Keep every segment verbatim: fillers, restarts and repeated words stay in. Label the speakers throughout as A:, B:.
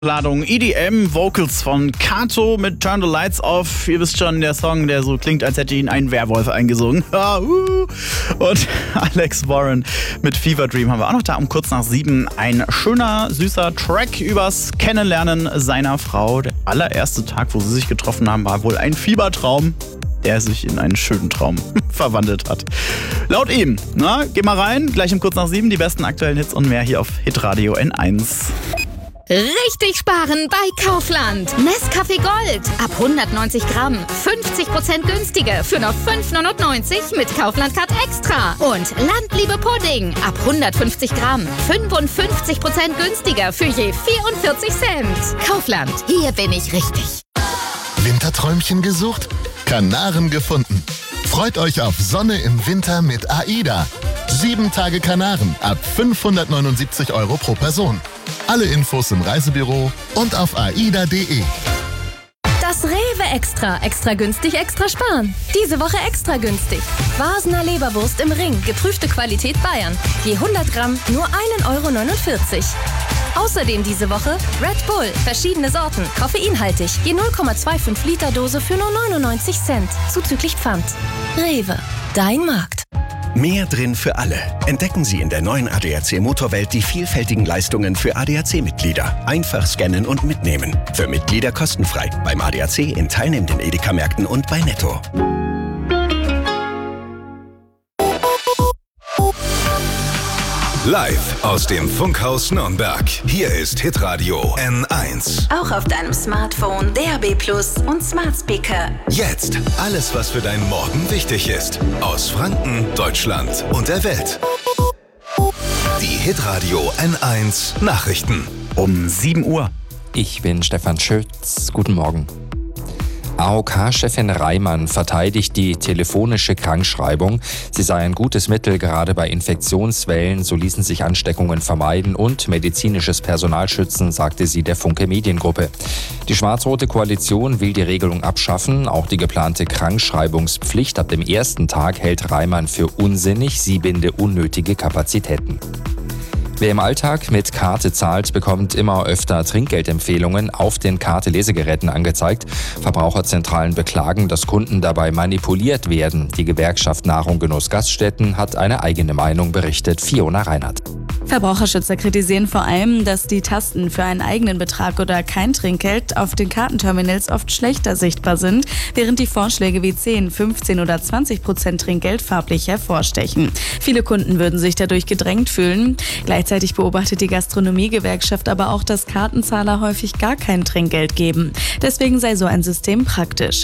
A: Ladung E D M, Vocals von Kato mit Turn the Lights Off. Ihr wisst schon, der Song, der so klingt, als hätte ihn ein Werwolf eingesungen. Und Alex Warren mit Fever Dream haben wir auch noch da um kurz nach sieben. Ein schöner, süßer Track übers Kennenlernen seiner Frau. Der allererste Tag, wo sie sich getroffen haben, war wohl ein Fiebertraum, der sich in einen schönen Traum verwandelt hat. Laut ihm, na, geh mal rein, gleich um kurz nach sieben, die besten aktuellen Hits und mehr hier auf Hitradio N eins.
B: Richtig sparen bei Kaufland. Nescafé Gold ab hundertneunzig Gramm. fünfzig Prozent günstiger für nur fünf neunundneunzig mit Kaufland Card Extra. Und Landliebe Pudding ab hundertfünfzig Gramm. fünfundfünfzig Prozent günstiger für je vierundvierzig Cent. Kaufland, hier bin ich richtig.
C: Winterträumchen gesucht? Kanaren gefunden. Freut euch auf Sonne im Winter mit AIDA. Sieben Tage Kanaren ab fünfhundertneunundsiebzig Euro pro Person. Alle Infos im Reisebüro und auf aida punkt de.
D: Das Rewe Extra. Extra günstig, extra sparen. Diese Woche extra günstig. Vasener Leberwurst im Ring. Geprüfte Qualität Bayern. Je hundert Gramm nur ein Euro neunundvierzig. Außerdem diese Woche Red Bull. Verschiedene Sorten. Koffeinhaltig. Je null Komma fünfundzwanzig Liter Dose für nur neunundneunzig Cent. Zuzüglich Pfand. Rewe. Dein Markt.
E: Mehr drin für alle. Entdecken Sie in der neuen A D A C Motorwelt die vielfältigen Leistungen für A D A C-Mitglieder. Einfach scannen und mitnehmen. Für Mitglieder kostenfrei. Beim A D A C in teilnehmenden Edeka-Märkten und bei Netto.
F: Live aus dem Funkhaus Nürnberg. Hier ist Hitradio N eins.
G: Auch auf deinem Smartphone, D A B Plus und Smart Speaker.
F: Jetzt alles, was für deinen Morgen wichtig ist. Aus Franken, Deutschland und der Welt. Die Hitradio N eins Nachrichten.
A: Um sieben Uhr.
H: Ich bin Stefan Schütz. Guten Morgen. A O K-Chefin Reimann verteidigt die telefonische Krankschreibung. Sie sei ein gutes Mittel, gerade bei Infektionswellen, so ließen sich Ansteckungen vermeiden und medizinisches Personal schützen, sagte sie der Funke Mediengruppe. Die schwarz-rote Koalition will die Regelung abschaffen. Auch die geplante Krankschreibungspflicht ab dem ersten Tag hält Reimann für unsinnig. Sie binde unnötige Kapazitäten. Wer im Alltag mit Karte zahlt, bekommt immer öfter Trinkgeldempfehlungen auf den Karte-Lesegeräten angezeigt. Verbraucherzentralen beklagen, dass Kunden dabei manipuliert werden. Die Gewerkschaft Nahrung Genuss Gaststätten hat eine eigene Meinung, berichtet Fiona Reinhardt.
I: Verbraucherschützer kritisieren vor allem, dass die Tasten für einen eigenen Betrag oder kein Trinkgeld auf den Kartenterminals oft schlechter sichtbar sind, während die Vorschläge wie zehn, fünfzehn oder zwanzig Prozent Trinkgeld farblich hervorstechen. Viele Kunden würden sich dadurch gedrängt fühlen. Gleichzeitig beobachtet die Gastronomiegewerkschaft aber auch, dass Kartenzahler häufig gar kein Trinkgeld geben. Deswegen sei so ein System praktisch.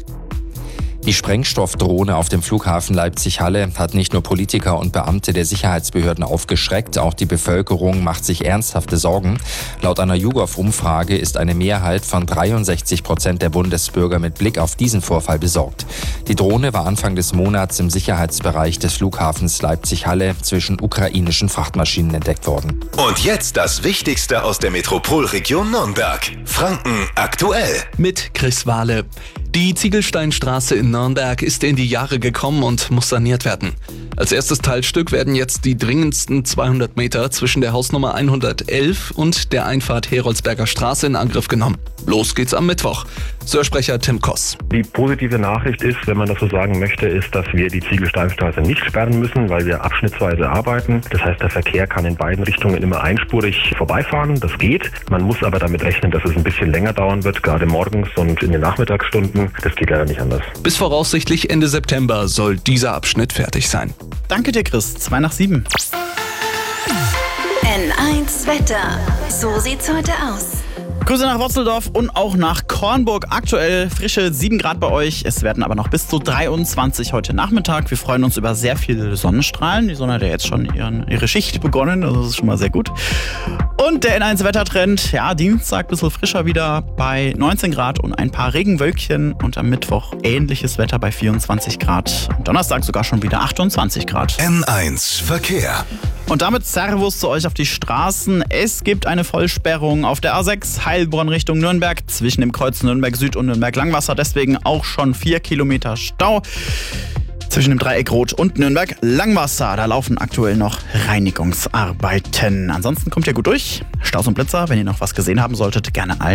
H: Die Sprengstoffdrohne auf dem Flughafen Leipzig-Halle hat nicht nur Politiker und Beamte der Sicherheitsbehörden aufgeschreckt, auch die Bevölkerung macht sich ernsthafte Sorgen. Laut einer YouGov-Umfrage ist eine Mehrheit von dreiundsechzig Prozent der Bundesbürger mit Blick auf diesen Vorfall besorgt. Die Drohne war Anfang des Monats im Sicherheitsbereich des Flughafens Leipzig-Halle zwischen ukrainischen Frachtmaschinen entdeckt worden.
F: Und jetzt das Wichtigste aus der Metropolregion Nürnberg. Franken aktuell.
J: Mit Chris Wahle. Die Ziegelsteinstraße in Nürnberg ist in die Jahre gekommen und muss saniert werden. Als erstes Teilstück werden jetzt die dringendsten zweihundert Meter zwischen der Hausnummer hundertelf und der Einfahrt Heroldsberger Straße in Angriff genommen. Los geht's am Mittwoch. Sörsprecher Tim Koss.
K: Die positive Nachricht ist, wenn man das so sagen möchte, ist, dass wir die Ziegelsteinstraße nicht sperren müssen, weil wir abschnittsweise arbeiten. Das heißt, der Verkehr kann in beiden Richtungen immer einspurig vorbeifahren. Das geht. Man muss aber damit rechnen, dass es ein bisschen länger dauern wird, gerade morgens und in den Nachmittagsstunden. Das geht leider nicht anders.
J: Bis voraussichtlich Ende September soll dieser Abschnitt fertig sein.
A: Danke dir, Chris. Zwei nach sieben.
G: N eins Wetter. So sieht's heute aus.
A: Grüße nach Wotzeldorf und auch nach Kornburg. Aktuell frische sieben Grad bei euch. Es werden aber noch bis zu dreiundzwanzig heute Nachmittag. Wir freuen uns über sehr viele Sonnenstrahlen. Die Sonne hat ja jetzt schon ihren, ihre Schicht begonnen. Also das ist schon mal sehr gut. Und der N eins Wettertrend. Ja, Dienstag ein bisschen frischer wieder bei neunzehn Grad und ein paar Regenwölkchen. Und am Mittwoch ähnliches Wetter bei vierundzwanzig Grad. Am Donnerstag sogar schon wieder achtundzwanzig Grad.
F: N eins Verkehr.
A: Und damit Servus zu euch auf die Straßen. Es gibt eine Vollsperrung auf der A sechs Heilbronn Richtung Nürnberg zwischen dem Kreuz Nürnberg Süd und Nürnberg Langwasser. Deswegen auch schon vier Kilometer Stau. Zwischen dem Dreieck Rot und Nürnberg-Langwasser, da laufen aktuell noch Reinigungsarbeiten. Ansonsten kommt ihr gut durch. Staus und Blitzer, wenn ihr noch was gesehen haben solltet, gerne allen